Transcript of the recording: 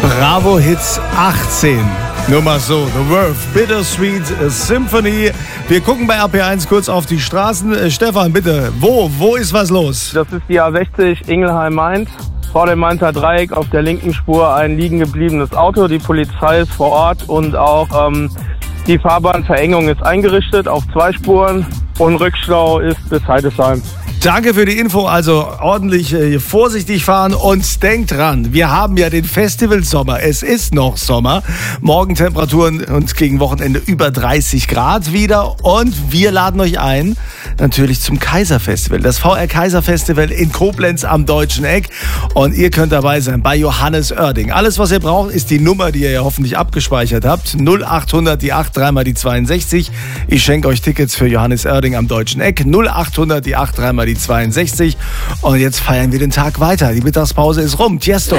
Bravo Hits 18. Nur mal so, The Verve, Bittersweet Symphony. Wir gucken bei RP1 kurz auf die Straßen. Stefan, bitte, wo ist was los? Das ist die A60 Ingelheim-Mainz. Vor dem Mainzer Dreieck auf der linken Spur ein liegen gebliebenes Auto. Die Polizei ist vor Ort und auch die Fahrbahnverengung ist eingerichtet auf 2 Spuren und Rückstau ist bis Heidesheim. Danke für die Info, also ordentlich vorsichtig fahren und denkt dran, wir haben ja den Festivalsommer, es ist noch Sommer, Morgentemperaturen und gegen Wochenende über 30 Grad wieder und wir laden euch ein, natürlich zum Kaiserfestival, das VR Kaiserfestival in Koblenz am Deutschen Eck und ihr könnt dabei sein bei Johannes Oerding. Alles, was ihr braucht, ist die Nummer, die ihr ja hoffentlich abgespeichert habt, 0800 die 8, 3 mal die 62. Ich schenke euch Tickets für Johannes Oerding am Deutschen Eck, 0800 die 8, 3 mal die 62 und jetzt feiern wir den Tag weiter. Die Mittagspause ist rum. Tiesto.